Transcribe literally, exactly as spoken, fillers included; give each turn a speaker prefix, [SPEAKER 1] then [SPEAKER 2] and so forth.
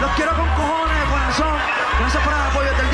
[SPEAKER 1] Los quiero con cojones, de corazón. Gracias por el apoyo.